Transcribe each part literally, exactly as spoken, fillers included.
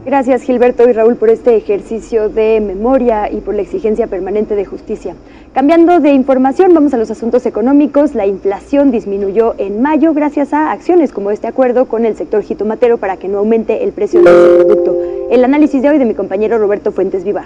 Gracias, Gilberto y Raúl, por este ejercicio de memoria y por la exigencia permanente de justicia. Cambiando de información, vamos a los asuntos económicos. La inflación disminuyó en mayo gracias a acciones como este acuerdo con el sector jitomatero para que no aumente el precio de ese producto. El análisis de hoy de mi compañero Roberto Fuentes Vivar.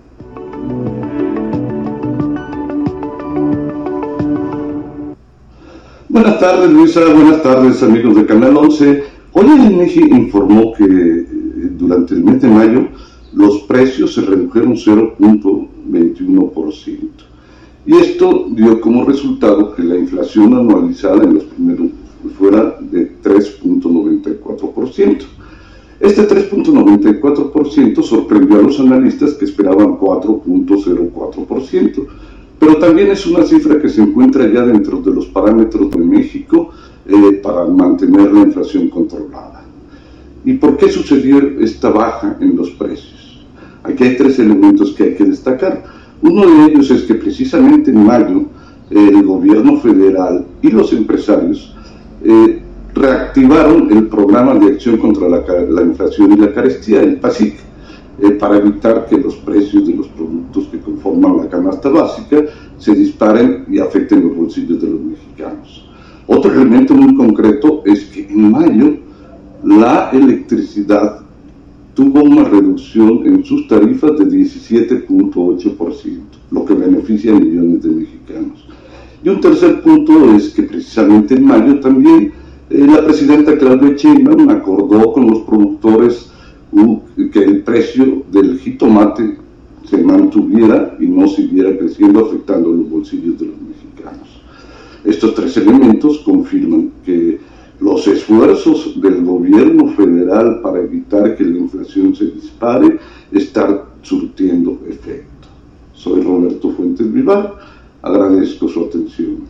Buenas tardes, Luisa. Buenas tardes, amigos de Canal once. Hoy el INEGI informó que durante el mes de mayo los precios se redujeron cero punto veintiuno por ciento. Y esto dio como resultado que la inflación anualizada en los primeros fuera de tres punto noventa y cuatro por ciento. Este tres punto noventa y cuatro por ciento sorprendió a los analistas que esperaban cuatro punto cero cuatro por ciento. Pero también es una cifra que se encuentra ya dentro de los parámetros de México eh, para mantener la inflación controlada. ¿Y por qué sucedió esta baja en los precios? Aquí hay tres elementos que hay que destacar. Uno de ellos es que precisamente en mayo eh, el gobierno federal y los empresarios eh, reactivaron el programa de acción contra la, la inflación y la carestía, el PASIC, eh, para evitar que los precios de los productos que conforman la canasta básica se disparen y afecten los bolsillos de los mexicanos. Otro elemento muy concreto es que en mayo la electricidad tuvo una reducción en sus tarifas de diecisiete punto ocho por ciento, lo que beneficia a millones de mexicanos. Y un tercer punto es que precisamente en mayo también eh, la presidenta Claudia Sheinbaum acordó con los productores uh, que el precio del jitomate se mantuviera y no siguiera creciendo, afectando los bolsillos de los mexicanos. Estos tres elementos confirman que los esfuerzos del gobierno federal para evitar que la inflación se dispare están surtiendo efecto. Soy Roberto Fuentes Vivar, agradezco su atención.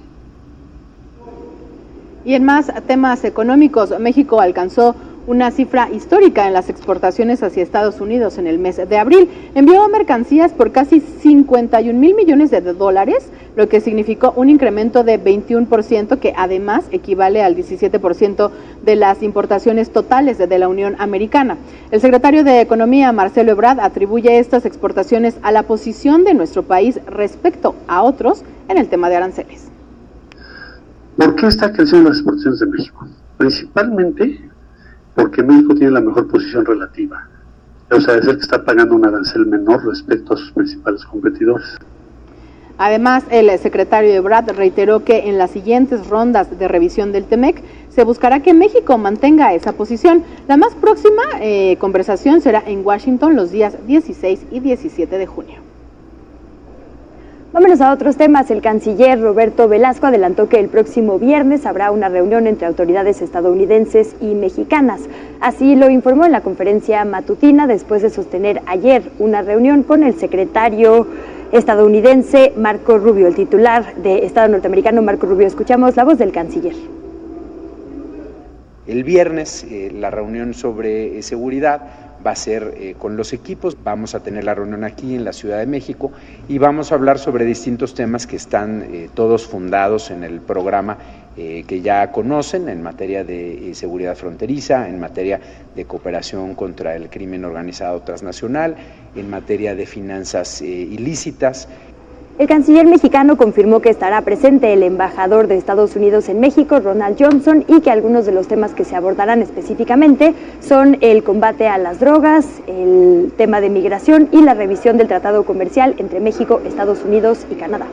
Y en más temas económicos, México alcanzó una cifra histórica en las exportaciones hacia Estados Unidos en el mes de abril. Envió mercancías por casi cincuenta y un mil millones de dólares, lo que significó un incremento de veintiuno por ciento, que además equivale al diecisiete por ciento de las importaciones totales de la Unión Americana. El secretario de Economía, Marcelo Ebrard, atribuye estas exportaciones a la posición de nuestro país respecto a otros en el tema de aranceles. ¿Por qué está creciendo las exportaciones de México? Principalmente porque México tiene la mejor posición relativa. O sea, es el que está pagando un arancel menor respecto a sus principales competidores. Además, el secretario Ebrard reiteró que en las siguientes rondas de revisión del TEMEC se buscará que México mantenga esa posición. La más próxima eh, conversación será en Washington los días dieciséis y diecisiete de junio. Vámonos a otros temas. El canciller Roberto Velasco adelantó que el próximo viernes habrá una reunión entre autoridades estadounidenses y mexicanas. Así lo informó en la conferencia matutina después de sostener ayer una reunión con el secretario estadounidense Marco Rubio, el titular de Estado norteamericano Marco Rubio. Escuchamos la voz del canciller. El viernes eh, la reunión sobre eh, seguridad va a ser eh, con los equipos. Vamos a tener la reunión aquí en la Ciudad de México y vamos a hablar sobre distintos temas que están eh, todos fundados en el programa eh, que ya conocen en materia de eh, seguridad fronteriza, en materia de cooperación contra el crimen organizado transnacional, en materia de finanzas eh, ilícitas. El canciller mexicano confirmó que estará presente el embajador de Estados Unidos en México, Ronald Johnson, y que algunos de los temas que se abordarán específicamente son el combate a las drogas, el tema de migración y la revisión del tratado comercial entre México, Estados Unidos y Canadá.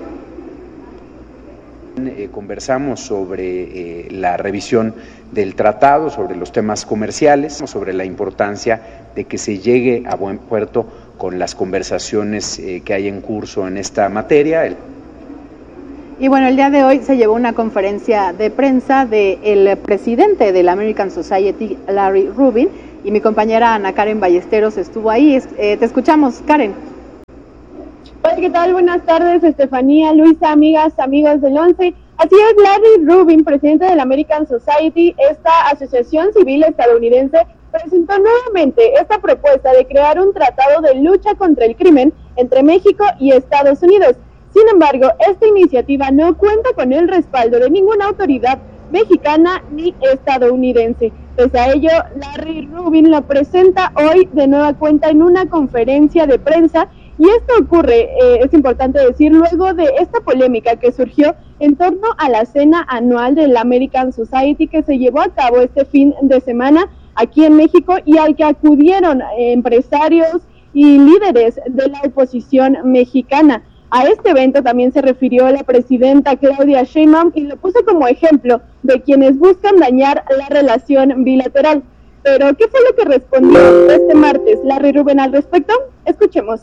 Eh, conversamos sobre eh, la revisión del tratado, sobre los temas comerciales, sobre la importancia de que se llegue a buen puerto con las conversaciones eh, que hay en curso en esta materia. El... Y bueno, el día de hoy se llevó una conferencia de prensa del presidente de la American Society, Larry Rubin, y mi compañera Ana Karen Ballesteros estuvo ahí. Eh, te escuchamos, Karen. Hola, ¿qué tal? Buenas tardes, Estefanía, Luisa, amigas, amigos del once. Así es, Larry Rubin, presidente de la American Society, esta asociación civil estadounidense, presentó nuevamente esta propuesta de crear un tratado de lucha contra el crimen entre México y Estados Unidos. Sin embargo, esta iniciativa no cuenta con el respaldo de ninguna autoridad mexicana ni estadounidense. Pese a ello, Larry Rubin lo presenta hoy de nueva cuenta en una conferencia de prensa, y esto ocurre, eh, es importante decir, luego de esta polémica que surgió en torno a la cena anual del American Society que se llevó a cabo este fin de semana aquí en México y al que acudieron eh, empresarios y líderes de la oposición mexicana. A este evento también se refirió la presidenta Claudia Sheinbaum y lo puso como ejemplo de quienes buscan dañar la relación bilateral. Pero, ¿qué fue lo que respondió este martes Larry Rubin al respecto? Escuchemos.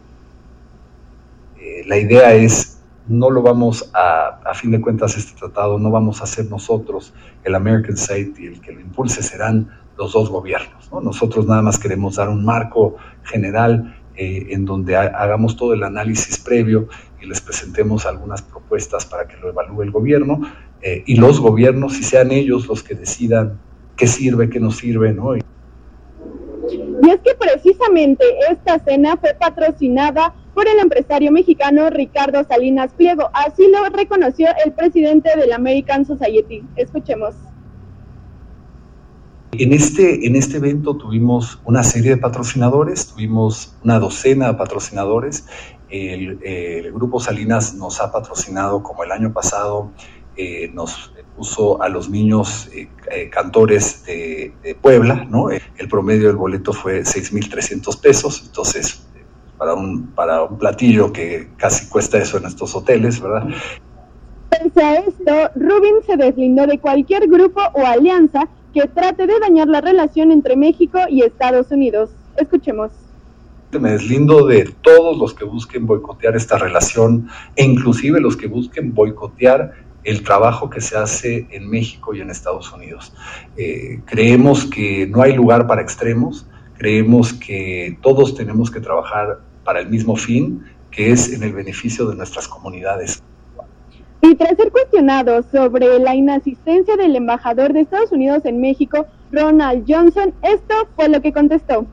La idea es, no lo vamos a, a fin de cuentas este tratado, no vamos a ser nosotros el American Society, el que lo impulse, serán los dos gobiernos, ¿no? Nosotros nada más queremos dar un marco general eh, en donde ha, hagamos todo el análisis previo y les presentemos algunas propuestas para que lo evalúe el gobierno eh, y los gobiernos, y sean ellos los que decidan qué sirve, qué no sirve, ¿no? Y es que precisamente esta cena fue patrocinada por el empresario mexicano Ricardo Salinas Pliego. Así lo reconoció el presidente del American Society. Escuchemos. En este, en este evento tuvimos una serie de patrocinadores, tuvimos una docena de patrocinadores. El, el Grupo Salinas nos ha patrocinado, como el año pasado, eh, nos puso a los niños eh, eh, cantores de, de Puebla, ¿no? El promedio del boleto fue seis mil trescientos pesos, entonces para un, para un platillo que casi cuesta eso en estos hoteles, ¿verdad? Pese a esto, Rubin se deslindó de cualquier grupo o alianza que trate de dañar la relación entre México y Estados Unidos. Escuchemos. Me deslindo de todos los que busquen boicotear esta relación, e inclusive los que busquen boicotear el trabajo que se hace en México y en Estados Unidos. Eh, creemos que no hay lugar para extremos, creemos que todos tenemos que trabajar para el mismo fin, que es en el beneficio de nuestras comunidades. Y tras ser cuestionado sobre la inasistencia del embajador de Estados Unidos en México, Ronald Johnson, esto fue lo que contestó.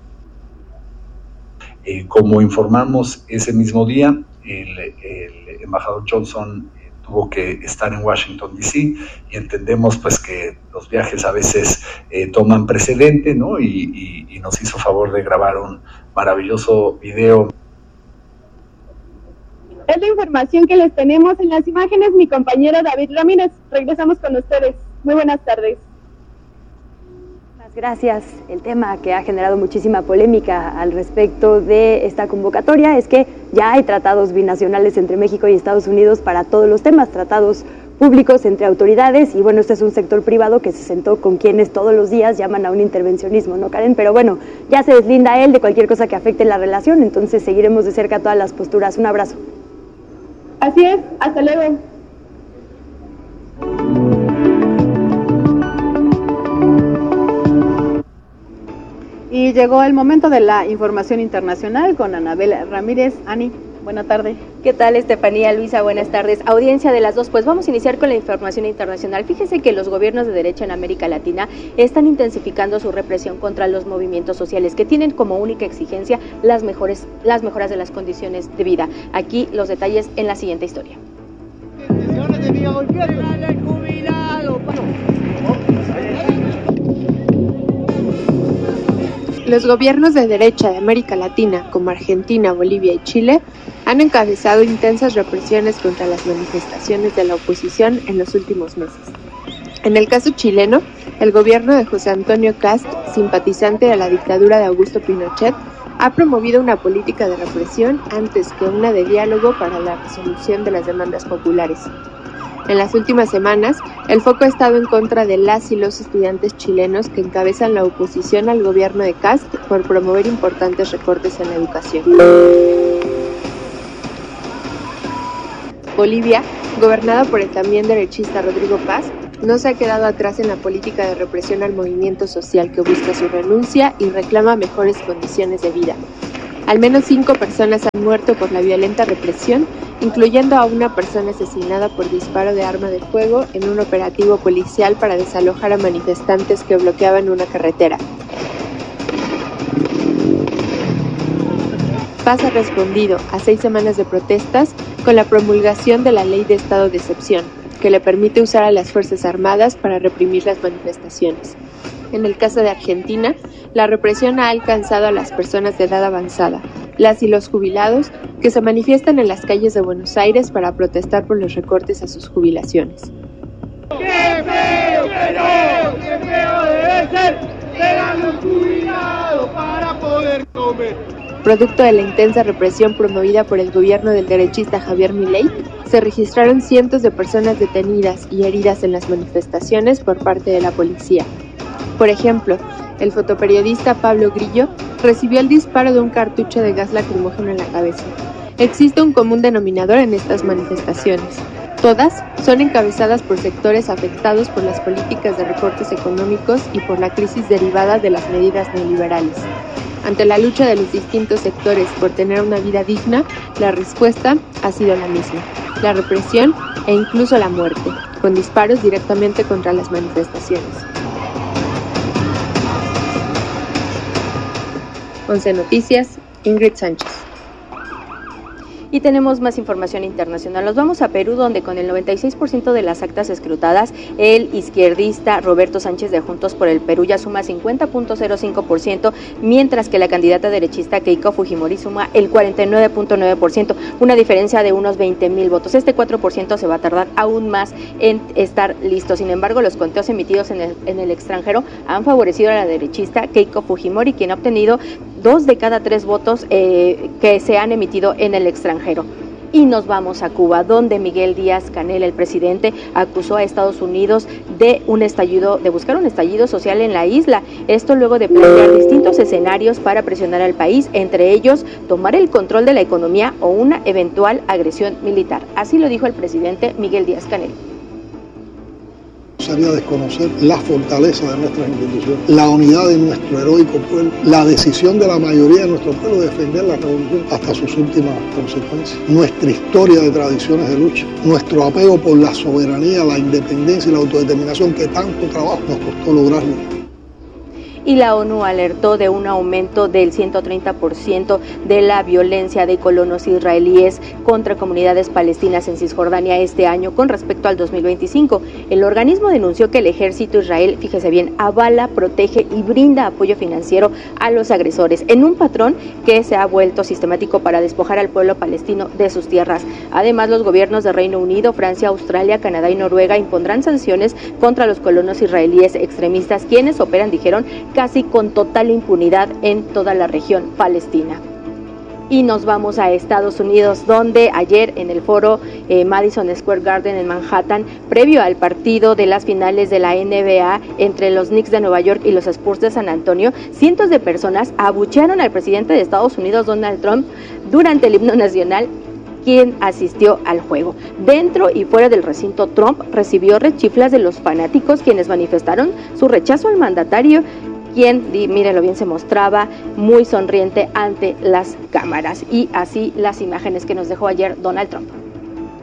Eh, como informamos ese mismo día, el, el embajador Johnson eh, tuvo que estar en Washington, D C, y entendemos pues que los viajes a veces eh, toman precedente, ¿no? Y, y, y nos hizo favor de grabar un maravilloso video. Es la información que les tenemos en las imágenes, mi compañero David Ramírez. Regresamos con ustedes. Muy buenas tardes. Gracias. El tema que ha generado muchísima polémica al respecto de esta convocatoria es que ya hay tratados binacionales entre México y Estados Unidos para todos los temas, tratados públicos entre autoridades, y bueno, este es un sector privado que se sentó con quienes todos los días llaman a un intervencionismo, ¿no, Karen? Pero bueno, ya se deslinda él de cualquier cosa que afecte la relación, entonces seguiremos de cerca todas las posturas. Un abrazo. Así es, hasta luego. Y llegó el momento de la información internacional con Anabel Ramírez. Ani, buena tarde. ¿Qué tal, Estefanía, Luisa? Buenas tardes. Audiencia de las dos, pues vamos a iniciar con la información internacional. Fíjese que los gobiernos de derecha en América Latina están intensificando su represión contra los movimientos sociales que tienen como única exigencia las mejores, las mejoras de las condiciones de vida. Aquí los detalles en la siguiente historia. Los gobiernos de derecha de América Latina, como Argentina, Bolivia y Chile, han encabezado intensas represiones contra las manifestaciones de la oposición en los últimos meses. En el caso chileno, el gobierno de José Antonio Kast, simpatizante de la dictadura de Augusto Pinochet, ha promovido una política de represión antes que una de diálogo para la resolución de las demandas populares. En las últimas semanas, el foco ha estado en contra de las y los estudiantes chilenos que encabezan la oposición al gobierno de Kast por promover importantes recortes en la educación. Bolivia, gobernada por el también derechista Rodrigo Paz, no se ha quedado atrás en la política de represión al movimiento social que busca su renuncia y reclama mejores condiciones de vida. Al menos cinco personas han muerto por la violenta represión, incluyendo a una persona asesinada por disparo de arma de fuego en un operativo policial para desalojar a manifestantes que bloqueaban una carretera. Paz ha respondido a seis semanas de protestas con la promulgación de la Ley de Estado de Excepción, que le permite usar a las Fuerzas Armadas para reprimir las manifestaciones. En el caso de Argentina, la represión ha alcanzado a las personas de edad avanzada, las y los jubilados, que se manifiestan en las calles de Buenos Aires para protestar por los recortes a sus jubilaciones. ¡Qué feo que no! ¡Qué feo debe ser! ¡Serán los jubilados para poder comer! Producto de la intensa represión promovida por el gobierno del derechista Javier Milei, se registraron cientos de personas detenidas y heridas en las manifestaciones por parte de la policía. Por ejemplo, el fotoperiodista Pablo Grillo recibió el disparo de un cartucho de gas lacrimógeno en la cabeza. Existe un común denominador en estas manifestaciones. Todas son encabezadas por sectores afectados por las políticas de recortes económicos y por la crisis derivada de las medidas neoliberales. Ante la lucha de los distintos sectores por tener una vida digna, la respuesta ha sido la misma: la represión e incluso la muerte, con disparos directamente contra las manifestaciones. once Noticias, Ingrid Sánchez. Y tenemos más información internacional. Nos vamos a Perú, donde con el noventa y seis por ciento de las actas escrutadas, el izquierdista Roberto Sánchez de Juntos por el Perú ya suma cincuenta punto cero cinco por ciento, mientras que la candidata derechista Keiko Fujimori suma el cuarenta y nueve punto nueve por ciento, una diferencia de unos veinte mil votos. Este cuatro por ciento se va a tardar aún más en estar listo. Sin embargo, los conteos emitidos en el, en el extranjero han favorecido a la derechista Keiko Fujimori, quien ha obtenido dos de cada tres votos eh, que se han emitido en el extranjero. Y nos vamos a Cuba, donde Miguel Díaz-Canel, el presidente, acusó a Estados Unidos de un estallido, de buscar un estallido social en la isla. Esto luego de plantear distintos escenarios para presionar al país, entre ellos tomar el control de la economía o una eventual agresión militar. Así lo dijo el presidente Miguel Díaz-Canel. Sería desconocer la fortaleza de nuestras instituciones, la unidad de nuestro heroico pueblo, la decisión de la mayoría de nuestro pueblo de defender la revolución hasta sus últimas consecuencias, nuestra historia de tradiciones de lucha, nuestro apego por la soberanía, la independencia y la autodeterminación que tanto trabajo nos costó lograrlo. Y la ONU alertó de un aumento del ciento treinta por ciento de la violencia de colonos israelíes contra comunidades palestinas en Cisjordania este año con respecto al dos mil veinticinco. El organismo denunció que el ejército israelí, fíjese bien, avala, protege y brinda apoyo financiero a los agresores, en un patrón que se ha vuelto sistemático para despojar al pueblo palestino de sus tierras. Además, los gobiernos de Reino Unido, Francia, Australia, Canadá y Noruega impondrán sanciones contra los colonos israelíes extremistas, quienes operan, dijeron, casi con total impunidad en toda la región palestina. Y nos vamos a Estados Unidos, donde ayer en el foro eh, Madison Square Garden en Manhattan, previo al partido de las finales de la N B A entre los Knicks de Nueva York y los Spurs de San Antonio, cientos de personas abuchearon al presidente de Estados Unidos, Donald Trump, durante el himno nacional, quien asistió al juego. Dentro y fuera del recinto, Trump recibió rechiflas de los fanáticos, quienes manifestaron su rechazo al mandatario, quien, mírenlo bien, se mostraba muy sonriente ante las cámaras. Y así las imágenes que nos dejó ayer Donald Trump.